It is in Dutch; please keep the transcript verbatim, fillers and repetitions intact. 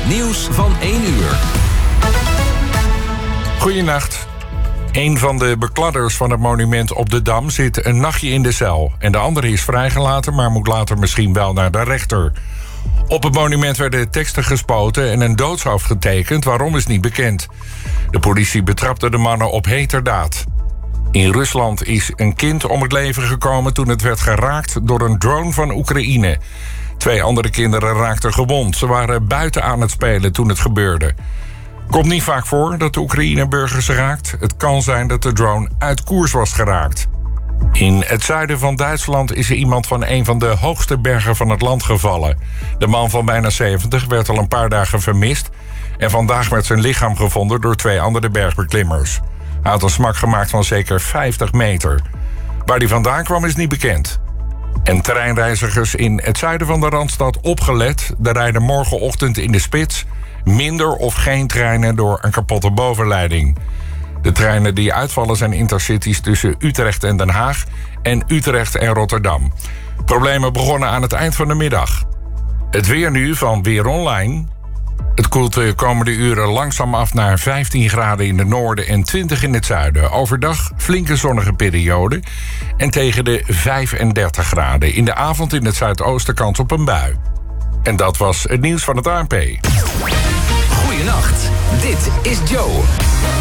Het nieuws van één uur. Goeienacht. Een van de bekladders van het monument op de Dam zit een nachtje in de cel. En de andere is vrijgelaten, maar moet later misschien wel naar de rechter. Op het monument werden teksten gespoten en een doodstraf getekend. Waarom is niet bekend. De politie betrapte de mannen op heterdaad. In Rusland is een kind om het leven gekomen toen het werd geraakt door een drone van Oekraïne. Twee andere kinderen raakten gewond. Ze waren buiten aan het spelen toen het gebeurde. Komt niet vaak voor dat de Oekraïne burgers raakt. Het kan zijn dat de drone uit koers was geraakt. In het zuiden van Duitsland is er iemand van een van de hoogste bergen van het land gevallen. De man van bijna zeventig werd al een paar dagen vermist. En vandaag werd zijn lichaam gevonden door twee andere bergbeklimmers. Hij had een smak gemaakt van zeker vijftig meter. Waar hij vandaan kwam is niet bekend. En treinreizigers in het zuiden van de Randstad opgelet. Er rijden morgenochtend in de spits minder of geen treinen door een kapotte bovenleiding. De treinen die uitvallen zijn intercities tussen Utrecht en Den Haag en Utrecht en Rotterdam. Problemen begonnen aan het eind van de middag. Het weer nu van Weer Online. Het koelt de komende uren langzaam af naar vijftien graden in het noorden en twintig in het zuiden. Overdag flinke zonnige periode en tegen de vijfendertig graden. In de avond in het zuidoosten kans op een bui. En dat was het nieuws van het A N P. Goeienacht, dit is Joe.